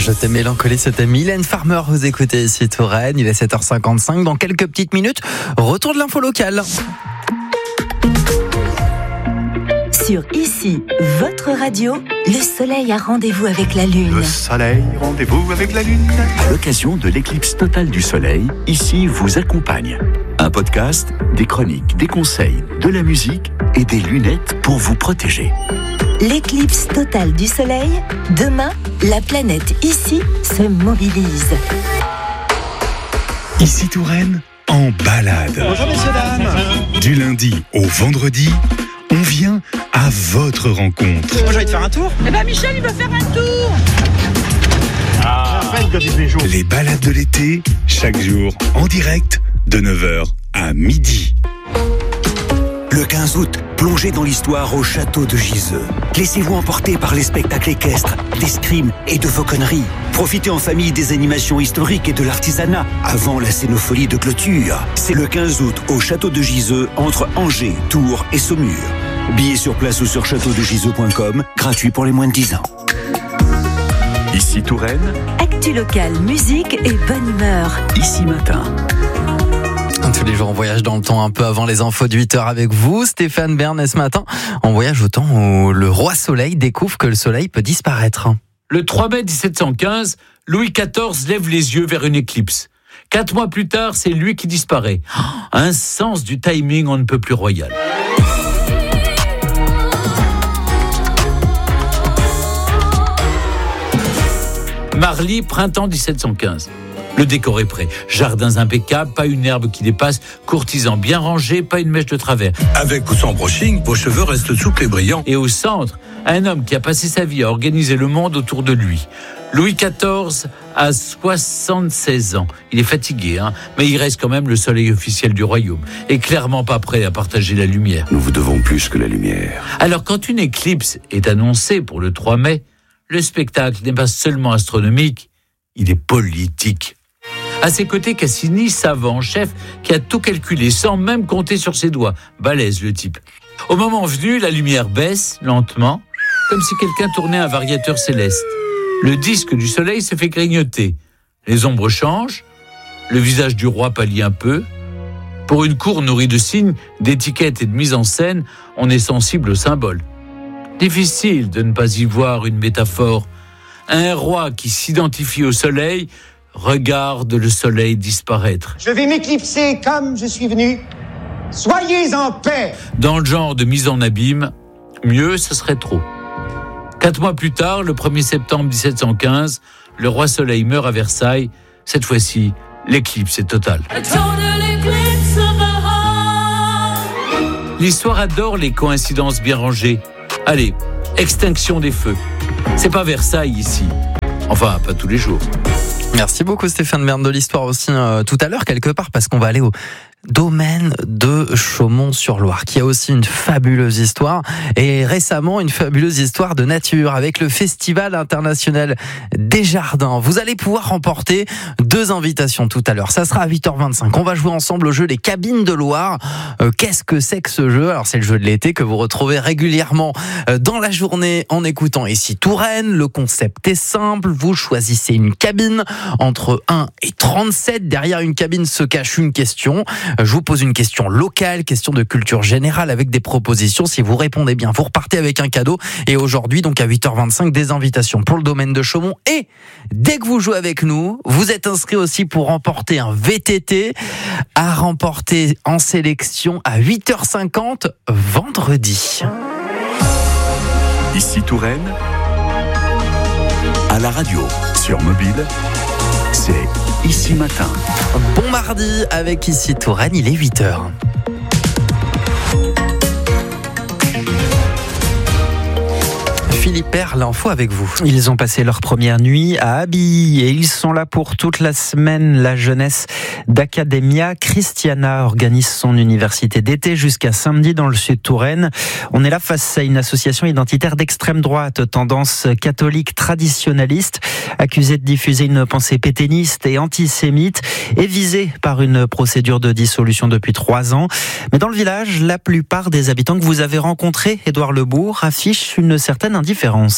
Je t'aime mélancolie, c'était Mylène Farmer. Vous écoutez ici Touraine, il est 7h55. Dans quelques petites minutes, retour de l'info locale. Sur Ici, votre radio, le soleil a rendez-vous avec la lune. Le soleil, rendez-vous avec la lune. À l'occasion de l'éclipse totale du soleil, Ici vous accompagne. Un podcast, des chroniques, des conseils, de la musique et des lunettes pour vous protéger. L'éclipse totale du soleil, demain, la planète Ici se mobilise. Ici Touraine, en balade. Bonjour messieurs, dames. Du lundi au vendredi, on vient à votre rencontre. Moi j'ai envie de faire un tour. Eh ben Michel, il veut faire un tour. J'appelle David Béjot. Les balades de l'été, chaque jour en direct de 9h à midi. Le 15 août, plongez dans l'histoire au château de Giseux. Laissez-vous emporter par les spectacles équestres, d'escrime et de fauconnerie. Profitez en famille des animations historiques et de l'artisanat avant la scénophonie de clôture. C'est le 15 août au château de Giseux entre Angers, Tours et Saumur. Billets sur place ou sur châteaudegiseux.com, gratuit pour les moins de 10 ans. Ici Touraine, Actu locale, musique et bonne humeur. Ici Matin. Tous les jours, on voyage dans le temps un peu avant les infos de 8h avec vous, Stéphane Bern. Et ce matin, on voyage au temps où le roi soleil découvre que le soleil peut disparaître. Le 3 mai 1715, Louis XIV lève les yeux vers une éclipse. 4 mois plus tard, c'est lui qui disparaît. Un sens du timing on ne peut plus royal. Marly, printemps 1715. Le décor est prêt. Jardins impeccables, pas une herbe qui dépasse, courtisans bien rangés, pas une mèche de travers. Avec ou sans brushing, vos cheveux restent souples et brillants. Et au centre, un homme qui a passé sa vie à organiser le monde autour de lui. Louis XIV a 76 ans. Il est fatigué, mais il reste quand même le soleil officiel du royaume. Et clairement pas prêt à partager la lumière. Nous vous devons plus que la lumière. Alors quand une éclipse est annoncée pour le 3 mai, le spectacle n'est pas seulement astronomique, il est politique. À ses côtés, Cassini, savant, chef, qui a tout calculé sans même compter sur ses doigts. Balèze le type. Au moment venu, la lumière baisse lentement, comme si quelqu'un tournait un variateur céleste. Le disque du soleil se fait grignoter. Les ombres changent, le visage du roi pâlit un peu. Pour une cour nourrie de signes, d'étiquettes et de mise en scène, on est sensible aux symboles. Difficile de ne pas y voir une métaphore. Un roi qui s'identifie au soleil regarde le soleil disparaître. Je vais m'éclipser comme je suis venu. Soyez en paix. Dans le genre de mise en abîme, mieux ce serait trop. 4 mois plus tard, le 1er septembre 1715, le roi soleil meurt à Versailles. Cette fois-ci, l'éclipse est totale. L'histoire adore les coïncidences bien rangées. Allez, extinction des feux. C'est pas Versailles ici. Enfin, pas tous les jours. Merci beaucoup Stéphane Bern, de l'histoire aussi tout à l'heure quelque part, parce qu'on va aller au domaine de Chaumont-sur-Loire, qui a aussi une fabuleuse histoire, et récemment une fabuleuse histoire de nature avec le Festival international des jardins. Vous allez pouvoir remporter 2 invitations tout à l'heure. Ça sera à 8h25. On va jouer ensemble au jeu Les Cabines de Loire. Qu'est-ce que c'est que ce jeu ? Alors c'est le jeu de l'été que vous retrouvez régulièrement dans la journée en écoutant ici Touraine. Le concept est simple. Vous choisissez une cabine entre 1 et 37. Derrière une cabine se cache une question. Je vous pose une question locale, question de culture générale avec des propositions. Si vous répondez bien, vous repartez avec un cadeau. Et aujourd'hui, donc à 8h25, des invitations pour le domaine de Chaumont. Et dès que vous jouez avec nous, vous êtes inscrit aussi pour remporter un VTT à remporter en sélection à 8h50 vendredi. Ici Touraine, à la radio, sur mobile, c'est Ici Matin. Bon mardi avec Ici Touraine, il est 8h. Philippe Père, l'info avec vous. Ils ont passé leur première nuit à Abilly et ils sont là pour toute la semaine. La jeunesse d'Academia Christiana organise son université d'été jusqu'à samedi dans le sud Touraine. On est là face à une association identitaire d'extrême droite, tendance catholique traditionnaliste, accusée de diffuser une pensée pétainiste et antisémite et visée par une procédure de dissolution depuis 3 ans. Mais dans le village, la plupart des habitants que vous avez rencontrés, Édouard Lebourg, affichent une certaine indifférence.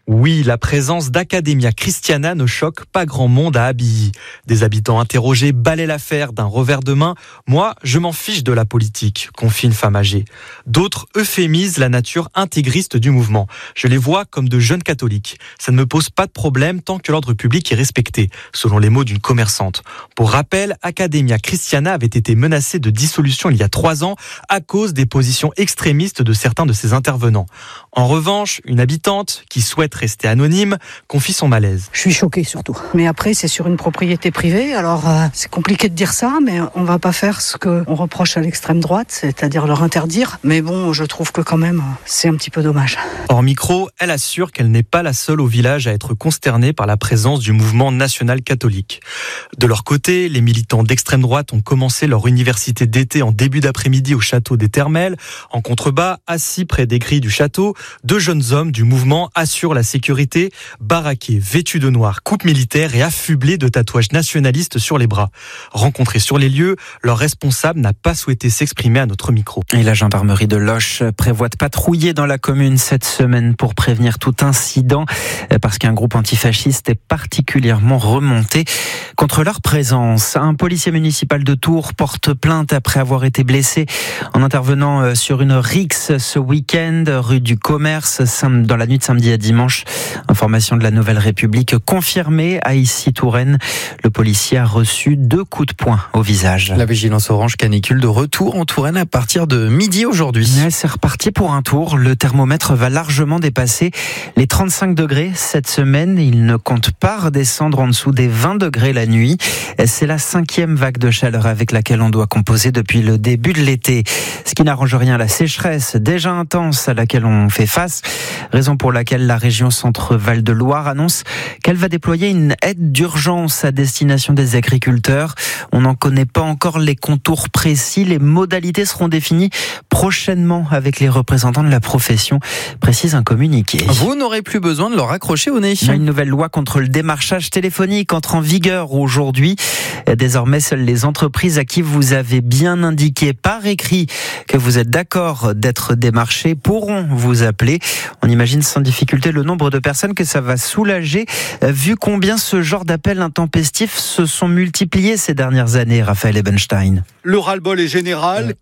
Oui, la présence d'Academia Christiana ne choque pas grand monde à Abilly. Des habitants interrogés balaient l'affaire d'un revers de main. Moi, je m'en fiche de la politique, confie une femme âgée. D'autres euphémisent la nature intégriste du mouvement. Je les vois comme de jeunes catholiques. Ça ne me pose pas de problème tant que l'ordre public est respecté, selon les mots d'une commerçante. Pour rappel, Academia Christiana avait été menacée de dissolution il y a 3 ans à cause des positions extrémistes de certains de ses intervenants. En revanche, une habitante qui souhaite rester anonyme confie son malaise. Je suis choquée surtout. Mais après, c'est sur une propriété privée, alors c'est compliqué de dire ça, mais on va pas faire ce qu'on reproche à l'extrême droite, c'est-à-dire leur interdire. Mais bon, je trouve que quand même, c'est un petit peu dommage. Hors micro, elle assure qu'elle n'est pas la seule au village à être consternée par la présence du mouvement national catholique. De leur côté, les militants d'extrême droite ont commencé leur université d'été en début d'après-midi au château des Termelles. En contrebas, assis près des grilles du château, 2 jeunes hommes du mouvement assurent la sécurité, baraqués, vêtus de noir, coupe militaire et affublés de tatouages nationalistes sur les bras. Rencontrés sur les lieux, leur responsable n'a pas souhaité s'exprimer à notre micro. Et la gendarmerie de Loches prévoit de patrouiller dans la commune cette semaine pour prévenir tout incident, parce qu'un groupe antifasciste est particulièrement remonté contre leur présence. Un policier municipal de Tours porte plainte après avoir été blessé en intervenant sur une rixe ce week-end, rue du Commerce, dans la nuit de samedi à dimanche. Information de la Nouvelle République confirmée à Issy-Touraine. Le policier a reçu 2 coups de poing au visage. La vigilance orange canicule de retour en Touraine à partir de midi aujourd'hui. C'est reparti pour un tour. Le thermomètre va largement dépasser les 35 degrés cette semaine. Il ne compte pas redescendre en dessous des 20 degrés la nuit. C'est la 5e vague de chaleur avec laquelle on doit composer depuis le début de l'été. Ce qui n'arrange rien à la sécheresse déjà intense à laquelle on fait face. Raison pour laquelle la région Centre-Val de Loire annonce qu'elle va déployer une aide d'urgence à destination des agriculteurs. On n'en connaît pas encore les contours précis. Les modalités seront définies prochainement avec les représentants de la profession, précise un communiqué. Vous n'aurez plus besoin de leur accrocher au nez. Une nouvelle loi contre le démarchage téléphonique entre en vigueur aujourd'hui. Désormais, seules les entreprises à qui vous avez bien indiqué par écrit que vous êtes d'accord d'être démarché pourront vous appeler. On imagine sans difficulté le nombre de personnes que ça va soulager, vu combien ce genre d'appels intempestifs se sont multipliés ces dernières années, Raphaël Ebenstein. Le ras-le-bol est général.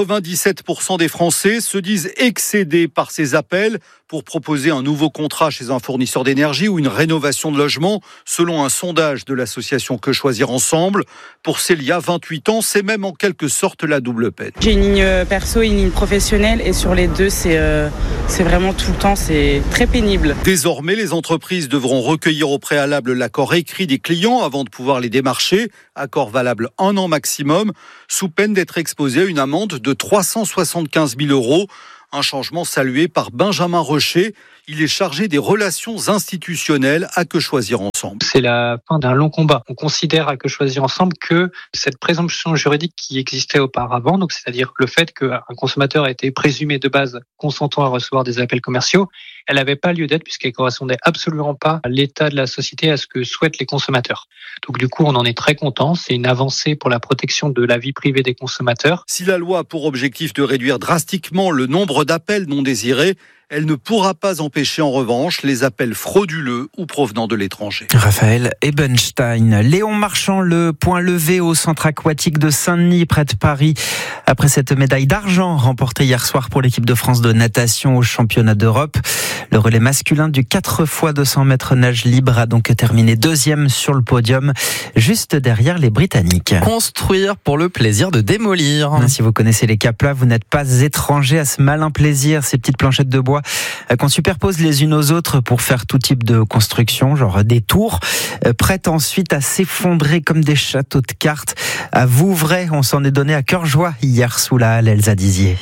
97% des Français se disent excédés par ces appels pour proposer un nouveau contrat chez un fournisseur d'énergie ou une rénovation de logement, selon un sondage de l'association Que Choisir Ensemble. Pour Célia, 28 ans, c'est même en quelque sorte la double peine. J'ai une ligne perso et une ligne professionnelle et sur les deux, c'est vraiment tout le temps, c'est très pénible. Désormais, les entreprises devront recueillir au préalable l'accord écrit des clients avant de pouvoir les démarcher, accord valable 1 an maximum, sous peine d'être exposé à une amende de 375 000 €. Un changement salué par Benjamin Rocher. Il est chargé des relations institutionnelles à Que Choisir Ensemble. C'est la fin d'un long combat. On considère à Que Choisir Ensemble que cette présomption juridique qui existait auparavant, donc c'est-à-dire le fait qu'un consommateur a été présumé de base consentant à recevoir des appels commerciaux, elle n'avait pas lieu d'être puisqu'elle correspondait absolument pas à l'état de la société, à ce que souhaitent les consommateurs. Donc du coup, on en est très content. C'est une avancée pour la protection de la vie privée des consommateurs. Si la loi a pour objectif de réduire drastiquement le nombre d'appels non désirés, elle ne pourra pas empêcher en revanche les appels frauduleux ou provenant de l'étranger. Raphaël Ebenstein. Léon Marchand, le point levé au centre aquatique de Saint-Denis, près de Paris, après cette médaille d'argent remportée hier soir pour l'équipe de France de natation au championnat d'Europe. Le relais masculin du 4x200 mètres nage libre a donc terminé 2e sur le podium, juste derrière les Britanniques. Construire pour le plaisir de démolir. Si vous connaissez les Caplas, vous n'êtes pas étranger à ce malin plaisir, ces petites planchettes de bois qu'on superpose les unes aux autres pour faire tout type de construction, genre des tours, prêtes ensuite à s'effondrer comme des châteaux de cartes. À Vouvray, on s'en est donné à cœur joie hier sous la halle Elsa Dizier.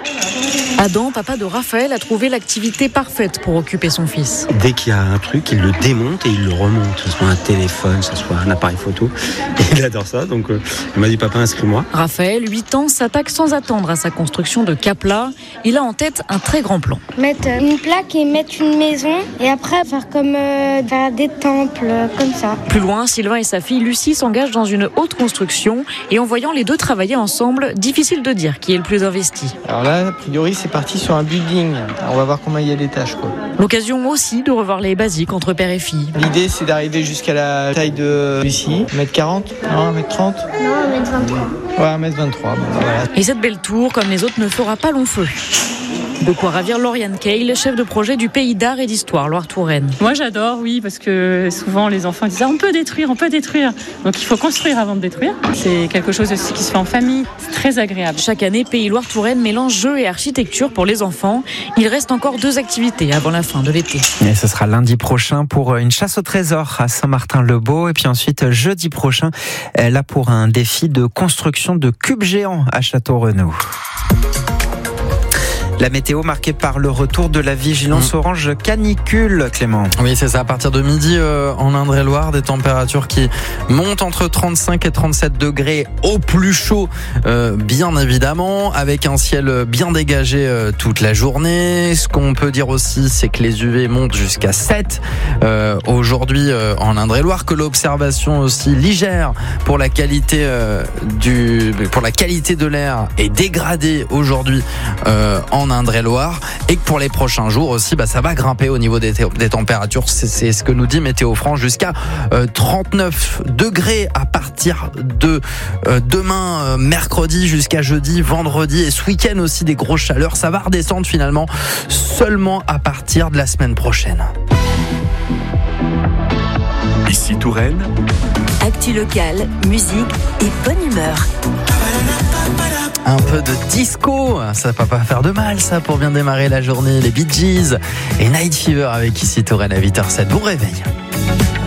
Adam, papa de Raphaël, a trouvé l'activité parfaite pour occuper son fils. Dès qu'il y a un truc, il le démonte et il le remonte, que ce soit un téléphone, que ce soit un appareil photo. Et il adore ça, donc il m'a dit papa, inscris-moi. Raphaël, 8 ans, s'attaque sans attendre à sa construction de Capla. Il a en tête un très grand plan. Mettre une plaque et mettre une maison et après faire comme faire des temples, comme ça. Plus loin, Sylvain et sa fille Lucie s'engagent dans une haute construction et en voyant les deux travailler ensemble, difficile de dire qui est le plus investi. Alors là, a priori, c'est parti sur un building. On va voir comment il y a d'étages, quoi. L'occasion aussi de revoir les basiques entre père et fille. L'idée, c'est d'arriver jusqu'à la taille de Lucie, 1m40, non, 1m30 ? Non, 1m23. Ouais, 1m23. Bon, voilà. Et cette belle tour, comme les autres, ne fera pas long feu. De quoi ravir Lauriane Cale, chef de projet du Pays d'Art et d'Histoire Loire-Touraine. Moi j'adore, oui, parce que souvent les enfants disent on peut détruire. Donc il faut construire avant de détruire. C'est quelque chose aussi qui se fait en famille. C'est très agréable. Chaque année, Pays Loire-Touraine mélange jeux et architecture pour les enfants. Il reste encore 2 activités avant la fin de l'été. Et ce sera lundi prochain pour une chasse au trésor à Saint-Martin-le-Beau. Et puis ensuite, jeudi prochain, là pour un défi de construction de cubes géants à Château-Renaud. La météo marquée par le retour de la vigilance orange canicule, Clément. Oui, c'est ça. À partir de midi, en Indre-et-Loire, des températures qui montent entre 35 et 37 degrés au plus chaud, bien évidemment, avec un ciel bien dégagé toute la journée. Ce qu'on peut dire aussi, c'est que les UV montent jusqu'à 7 aujourd'hui en Indre-et-Loire, que l'observation aussi légère pour la qualité de l'air est dégradée aujourd'hui en Indre-et-Loire, et que pour les prochains jours aussi, ça va grimper au niveau des températures. C'est ce que nous dit Météo France, jusqu'à 39 degrés à partir de demain, mercredi, jusqu'à jeudi, vendredi, et ce week-end aussi des grosses chaleurs. Ça va redescendre finalement seulement à partir de la semaine prochaine. Ici Touraine. Actu locale, musique et bonne humeur. Un peu de disco, ça va pas faire de mal ça pour bien démarrer la journée. Les Bee Gees et Night Fever avec Ici Touraine à 8h07. Bon réveil.